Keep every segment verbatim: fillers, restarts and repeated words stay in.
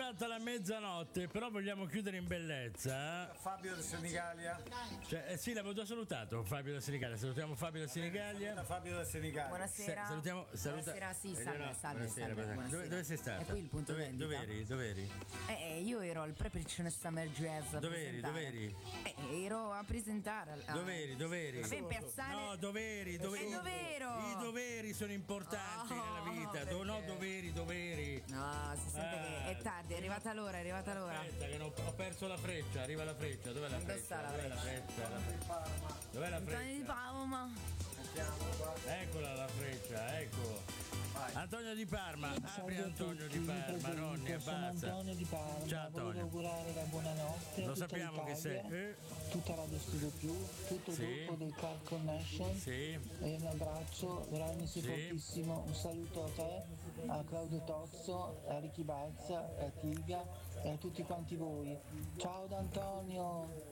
passata la mezzanotte, però vogliamo chiudere in bellezza. Fabio da Senigallia. Cioè, eh sì, l'avevo già salutato Fabio da Senigallia. Salutiamo Fabio da Senigallia. Fabio da Senigallia. Buonasera. Sa- salutiamo, saluta- Buonasera, sì, Eh, salve, no, salve, buonasera, salve, buonasera. buonasera. Dove, dove sei stata? È qui il punto dove, vendita. dove eri? Dove eri? Eh, io ero al Preparation Summer Jazz. a Dove eri? presentare. Dove eri? Eh, ero a presentare. al- Dove eri? Dove eri? Vabbè, in piazzale. No, dove eri? Dove E dove ero? I doveri sono importanti Oh, nella vita. Do- no, perché? doveri, doveri. No, si sente Eh, che è tardi, è arrivata l'ora, è arrivata l'ora. Aspetta, che non- ho perso la freccia. Arriva la freccia. Dov'è la Dove freccia? sta la Dov'è la freccia? La freccia? Dov'è la Antonio di freccia? Palma. Eccola la freccia, ecco. Antonio di Parma, apri Antonio di Parma, Ronny, sono abbassa. Antonio di Parma, Ciao volevo Antonio. augurare la buonanotte a Lo tutta sappiamo che l'Italia, sei. Eh? tutta Radio Studio Più, tutto il Sì. gruppo del Club Connection. Sì. E un abbraccio veramente Sì. fortissimo, un saluto a te, a Claudio Tozzo, a Ricky Balza, a Tiga e a tutti quanti voi. Ciao da Antonio!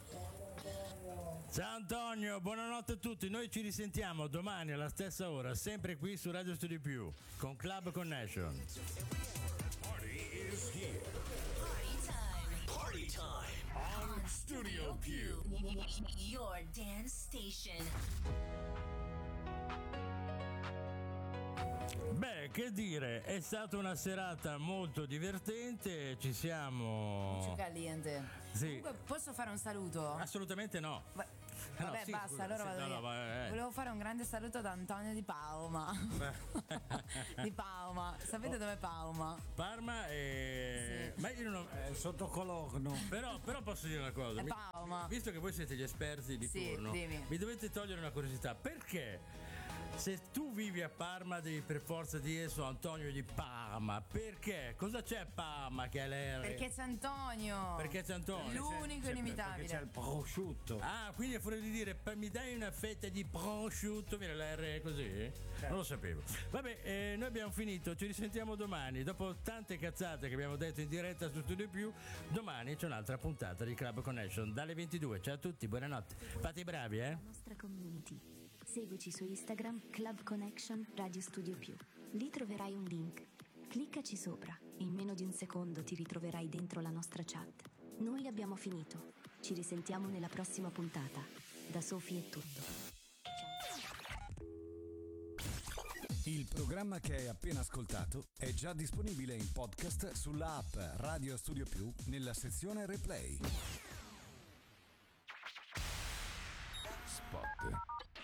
Ciao Antonio, buonanotte a tutti. Noi ci risentiamo domani alla stessa ora, sempre qui su Radio Studio Più con Club Connection. Party is here. Party time. Party time on Studio Più. Your dance station. Beh, che dire, è stata una serata molto divertente, ci siamo... Mucho caliente. Sì. Comunque, posso fare un saluto? Assolutamente no. Va- Ah, no, Vabbè, sì, basta, scusa, allora sì, vado no, via. no, va- eh. Volevo fare un grande saluto ad Antonio di Palma. Di Palma. Sapete dov'è Palma? Parma e... Sì. Ma io non... È sotto Colorno. Però, però posso dire una cosa. È Mi- Palma. Visto che voi siete gli esperti di Sì, turno, dimmi. mi dovete togliere una curiosità. Perché se tu vivi a Parma devi per forza dire sono Antonio di Parma? Perché? Cosa c'è a Parma che è l'R? Perché c'è Antonio. Perché c'è Antonio? L'unico Perché c'è il inimitabile. prosciutto. Ah, quindi è fuori di dire "Pa- mi dai una fetta di prosciutto", viene la R così? Non lo sapevo. Vabbè, eh, noi abbiamo finito, ci risentiamo domani. Dopo tante cazzate che abbiamo detto in diretta su Studio Più, domani c'è un'altra puntata di Club Connection dalle ventidue. Ciao a tutti, buonanotte. Fate i bravi, eh? Nostra community. Seguici su Instagram Club Connection Radio Studio Più. Lì troverai un link. Cliccaci sopra e in meno di un secondo ti ritroverai dentro la nostra chat. Noi abbiamo finito. Ci risentiamo nella prossima puntata. Da Sofì è tutto. Il programma che hai appena ascoltato è già disponibile in podcast sulla app Radio Studio Più nella sezione Replay. Spot.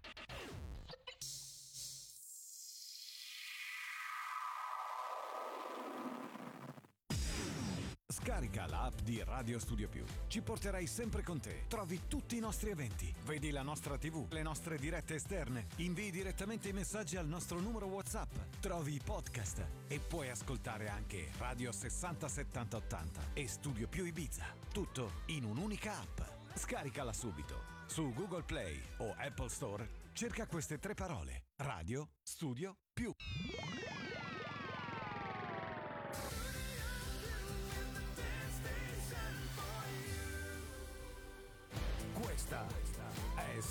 Scarica l'app di Radio Studio Più. Ci porterai sempre con te. Trovi tutti i nostri eventi. Vedi la nostra tivù, le nostre dirette esterne. Invii direttamente i messaggi al nostro numero WhatsApp. Trovi i podcast e puoi ascoltare anche Radio sessanta settanta ottanta e Studio Più Ibiza. Tutto in un'unica app. Scaricala subito. Su Google Play o Apple Store cerca queste tre parole: Radio Studio Più. Questa